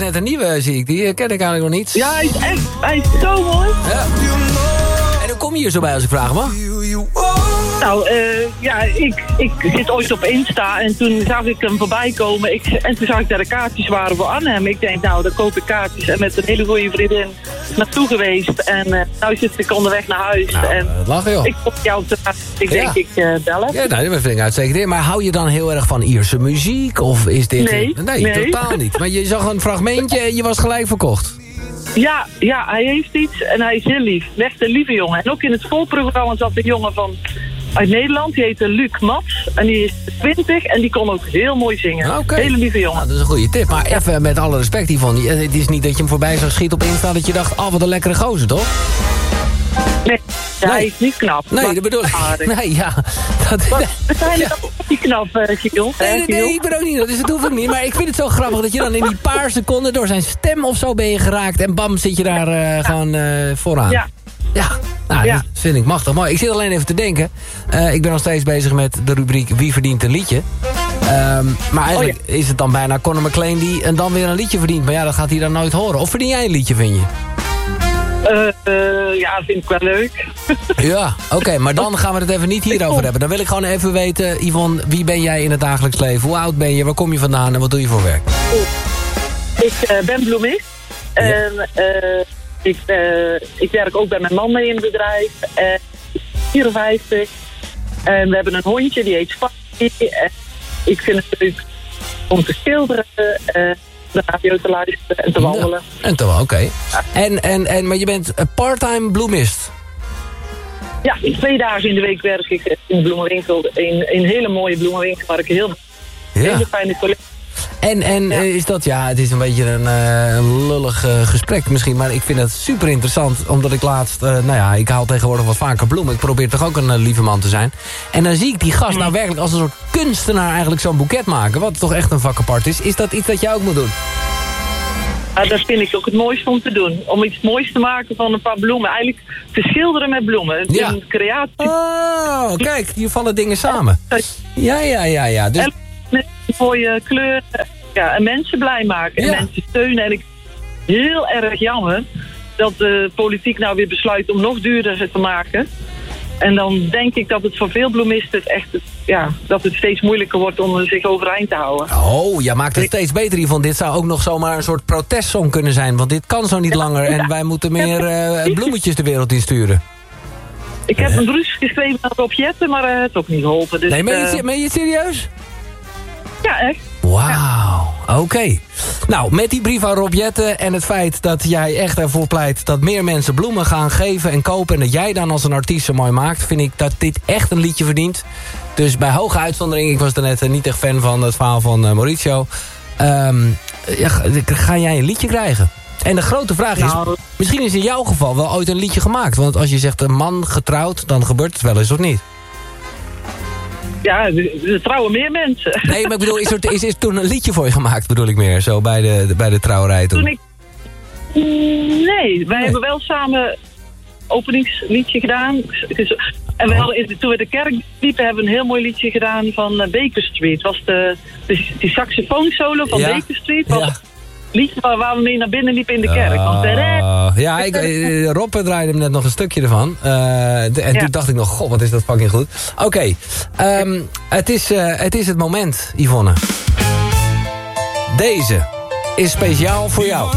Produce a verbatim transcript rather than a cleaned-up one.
net een nieuwe, zie ik. Die ken ik eigenlijk nog niet. Ja, hij is echt, hij is zo mooi. Ja. En hoe kom je hier zo bij als ik vraag mag? Nou, uh, ja, ik, ik zit ooit op Insta en toen zag ik hem voorbij komen. Ik, en toen zag ik dat de kaartjes waren voor Arnhem. Ik denk, nou, dan koop ik kaartjes en met een hele goede vriendin naartoe geweest. En uh, nou zit ik onderweg naar huis. Nou, en dat lachen, joh. ik kom jou te Ik denk, ja. ik uh, bel hem. Ja, nou, dat vind ik uitstekend. Maar hou je dan heel erg van Ierse muziek? Of is dit... Nee, nee, nee. totaal niet. Maar je zag een fragmentje en je was gelijk verkocht. Ja, ja, hij heeft iets en hij is heel lief. Echt een lieve jongen. En ook in het schoolprogramma zat een jongen van uit Nederland. Die heette Luc Mats. En die is twintig en die kon ook heel mooi zingen. Okay. Hele lieve jongen. Nou, dat is een goede tip. Maar even met alle respect hiervan. Het is niet dat je hem voorbij zag schieten op Insta dat je dacht, oh, wat een lekkere gozer, toch? Nee, ja, nee. hij is niet knap. Nee, dat bedoel ik. Nee, ja. Dat, Wat, we zijn ja. ook niet knap, uh, Giel. Nee, nee, nee, ik ben ook niet. Dat is het hoef ik niet. Maar ik vind het zo grappig dat je dan in die paar seconden door zijn stem of zo ben je geraakt. En bam, zit je daar uh, ja. gewoon uh, vooraan. Ja. Ja, nou, ja. Dat vind ik machtig mooi. Ik zit alleen even te denken. Uh, ik ben nog steeds bezig met de rubriek Wie verdient een liedje. Um, maar eigenlijk oh, ja. is het dan bijna Conor McLean die en dan weer een liedje verdient. Maar ja, dat gaat hij dan nooit horen. Of verdien jij een liedje, vind je? Uh, uh, ja, vind ik wel leuk. Ja, oké, okay, maar dan gaan we het even niet hierover hebben. Dan wil ik gewoon even weten, Yvonne, wie ben jij in het dagelijks leven? Hoe oud ben je? Waar kom je vandaan en wat doe je voor werk? Ik uh, ben bloemist. Ja. En uh, ik, uh, ik werk ook bij mijn man mee in het bedrijf. En vierenvijftig. En we hebben een hondje, die heet Spatty. En ik vind het leuk om te schilderen. Uh, de radio te luisteren en te wandelen. Ja, en te oké. Okay. Ja. En, en, en, maar je bent een part-time bloemist? Ja, twee dagen in de week werk ik in een bloemenwinkel. In een hele mooie bloemenwinkel waar ik heel ja. hele fijne collega's. En, en ja. is dat, ja, het is een beetje een, uh, een lullig uh, gesprek misschien, maar ik vind het super interessant, omdat ik laatst, uh, nou ja, ik haal tegenwoordig wat vaker bloemen. Ik probeer toch ook een uh, lieve man te zijn. En dan zie ik die gast nou werkelijk als een soort kunstenaar eigenlijk zo'n boeket maken, wat toch echt een vak apart is. Is dat iets dat jij ook moet doen? Ja, dat vind ik ook het mooiste om te doen. Om iets moois te maken van een paar bloemen. Eigenlijk te schilderen met bloemen. Ja. Een creatie. Oh, kijk, hier vallen dingen samen. Ja, ja, ja, ja. Dus... En met mooie kleuren. Ja, en mensen blij maken. En ja. mensen steunen. En ik heel erg jammer dat de politiek nou weer besluit om nog duurder te maken. En dan denk ik dat het voor veel bloemisten echt, ja, dat het steeds moeilijker wordt om zich overeind te houden. Oh, jij maakt het steeds beter hiervan. Dit zou ook nog zomaar een soort protestsong kunnen zijn. Want dit kan zo niet langer. En wij moeten meer uh, bloemetjes de wereld insturen. Ik heb een brief geschreven naar Rob Jetten, maar uh, het is ook niet geholpen. Dus, nee, meen je, uh... meen je serieus? Ja, echt. Wauw, oké. Okay. Nou, met die brief aan Rob Jetten en het feit dat jij echt ervoor pleit dat meer mensen bloemen gaan geven en kopen en dat jij dan als een artiest zo mooi maakt, vind ik dat dit echt een liedje verdient. Dus bij hoge uitzondering, ik was er net niet echt fan van het verhaal van uh, Mauricio. Um, ja, ga jij een liedje krijgen? En de grote vraag is, nou, misschien is in jouw geval wel ooit een liedje gemaakt. Want als je zegt een man getrouwd, dan gebeurt het wel eens of niet? Ja, er trouwen meer mensen. Nee, maar ik bedoel, is er, is, is toen een liedje voor je gemaakt, bedoel ik meer, zo bij de, de, bij de trouwerij toen? toen ik, nee, wij nee. hebben wel samen openingsliedje gedaan. En we hadden, toen we de kerk liepen, hebben we een heel mooi liedje gedaan van Baker Street. Was de, de, die saxofoonsolo van ja. Baker Street was ja. liedje waar, waar we mee naar binnen liepen in de kerk. Uh, Want, ja, ik, Rob draaide hem net nog een stukje ervan. Uh, de, en ja. toen dacht ik nog, god, wat is dat fucking goed. Oké, okay, um, het, is, uh, het is het moment, Yvonne. Deze is speciaal voor jou.